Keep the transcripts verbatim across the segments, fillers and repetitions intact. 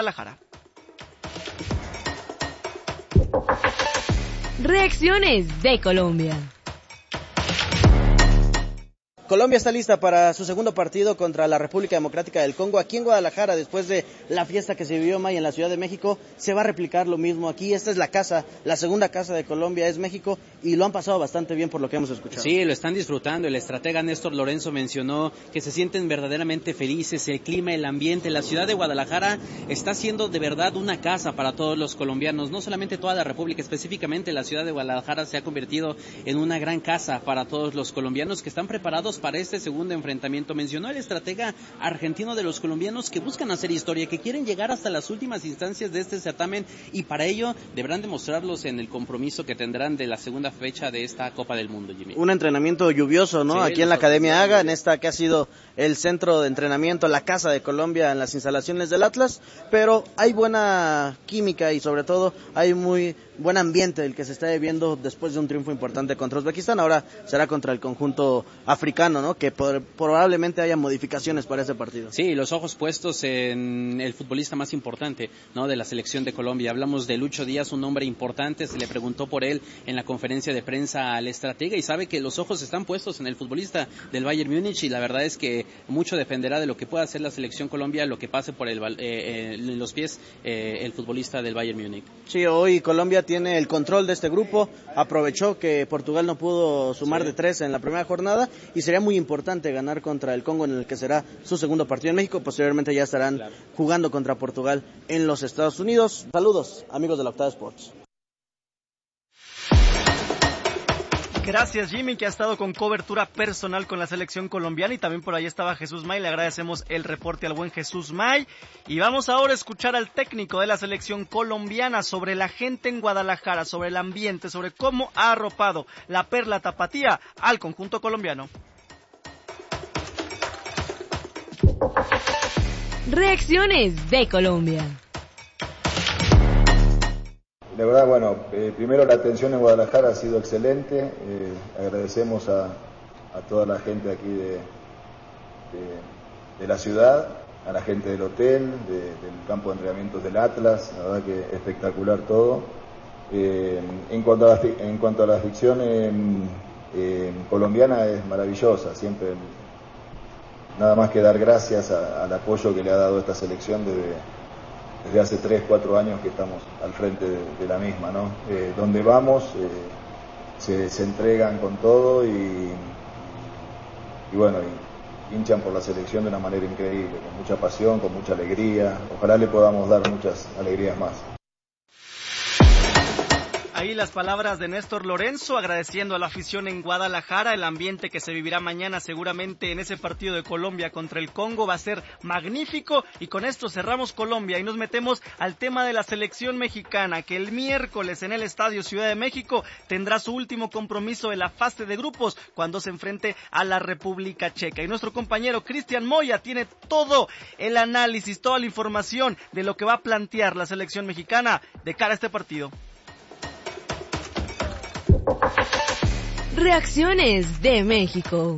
Guadalajara. Reacciones de Colombia. Colombia está lista para su segundo partido contra la República Democrática del Congo aquí en Guadalajara. Después de la fiesta que se vivió May en la Ciudad de México, se va a replicar lo mismo aquí. Esta es la casa, la segunda casa de Colombia es México, y lo han pasado bastante bien por lo que hemos escuchado. Sí, lo están disfrutando. El estratega Néstor Lorenzo mencionó que se sienten verdaderamente felices. El clima, el ambiente, la ciudad de Guadalajara está siendo de verdad una casa para todos los colombianos. No solamente toda la República, específicamente la ciudad de Guadalajara se ha convertido en una gran casa para todos los colombianos que están preparados para este segundo enfrentamiento. Mencionó el estratega argentino de los colombianos que buscan hacer historia, que quieren llegar hasta las últimas instancias de este certamen, y para ello deberán demostrarlos en el compromiso que tendrán de la segunda fecha de esta Copa del Mundo, Jimmy. Un entrenamiento lluvioso, ¿no? Sí, aquí en la Academia Haga, en esta que ha sido el centro de entrenamiento, la casa de Colombia en las instalaciones del Atlas, pero hay buena química y sobre todo hay muy buen ambiente el que se está viviendo después de un triunfo importante contra Uzbekistán. Ahora será contra el conjunto africano, ¿no? Que por, probablemente haya modificaciones para ese partido. Sí, los ojos puestos en el futbolista más importante, ¿no? De la selección de Colombia. Hablamos de Lucho Díaz, un hombre importante. Se le preguntó por él en la conferencia de prensa al estratega y sabe que los ojos están puestos en el futbolista del Bayern Múnich, y la verdad es que mucho dependerá de lo que pueda hacer la selección Colombia, lo que pase por el, eh, en los pies eh, el futbolista del Bayern Múnich. Sí, hoy Colombia tiene el control de este grupo, aprovechó que Portugal no pudo sumar sí. de tres en la primera jornada, y sería muy importante ganar contra el Congo, en el que será su segundo partido en México. Posteriormente ya estarán claro. jugando contra Portugal en los Estados Unidos. Saludos, amigos de la Octava Sports. Gracias, Jimmy, que ha estado con cobertura personal con la selección colombiana, y también por ahí estaba Jesús May. Le agradecemos el reporte al buen Jesús May. Y vamos ahora a escuchar al técnico de la selección colombiana sobre la gente en Guadalajara, sobre el ambiente, sobre cómo ha arropado la Perla Tapatía al conjunto colombiano. Reacciones de Colombia. La verdad, bueno, eh, primero la atención en Guadalajara ha sido excelente. Eh, agradecemos a, a toda la gente aquí de, de, de la ciudad, a la gente del hotel, de, del campo de entrenamientos del Atlas. La verdad que espectacular todo. Eh, en cuanto a la, en cuanto a la ficción eh, eh, colombiana, es maravillosa. Siempre nada más que dar gracias a, al apoyo que le ha dado esta selección desde desde hace tres, cuatro años que estamos al frente de, de la misma, ¿no? Eh, donde vamos, eh, se, se entregan con todo y, y bueno, y hinchan por la selección de una manera increíble, con mucha pasión, con mucha alegría. Ojalá le podamos dar muchas alegrías más. Ahí las palabras de Néstor Lorenzo, agradeciendo a la afición en Guadalajara. El ambiente que se vivirá mañana seguramente en ese partido de Colombia contra el Congo va a ser magnífico. Y con esto cerramos Colombia y nos metemos al tema de la selección mexicana, que el miércoles en el Estadio Ciudad de México tendrá su último compromiso de la fase de grupos cuando se enfrente a la República Checa. Y nuestro compañero Cristian Moya tiene todo el análisis, toda la información de lo que va a plantear la selección mexicana de cara a este partido. Reacciones de México.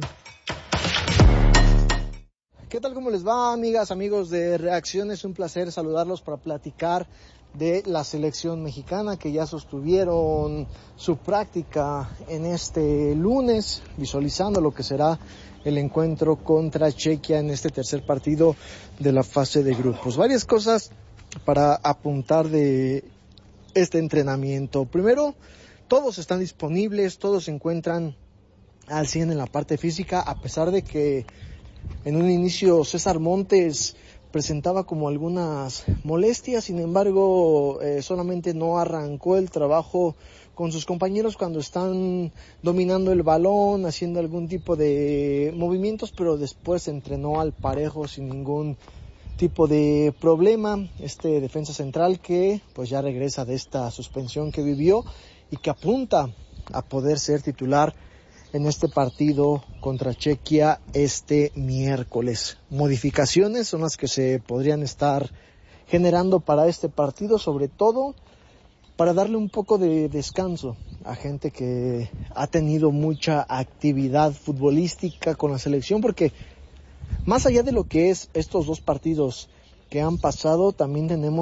¿Qué tal? ¿Cómo les va, amigas, amigos de Reacciones? Un placer saludarlos para platicar de la selección mexicana, que ya sostuvieron su práctica en este lunes, visualizando lo que será el encuentro contra Chequia en este tercer partido de la fase de grupos. Varias cosas para apuntar de este entrenamiento. Primero, todos están disponibles, todos se encuentran al cien en la parte física, a pesar de que en un inicio César Montes presentaba como algunas molestias. Sin embargo, eh, solamente no arrancó el trabajo con sus compañeros cuando están dominando el balón, haciendo algún tipo de movimientos, pero después entrenó al parejo sin ningún tipo de problema. Este defensa central que pues ya regresa de esta suspensión que vivió y que apunta a poder ser titular en este partido contra Chequia este miércoles. Modificaciones son las que se podrían estar generando para este partido, sobre todo para darle un poco de descanso a gente que ha tenido mucha actividad futbolística con la selección, porque más allá de lo que es estos dos partidos que han pasado, también tenemos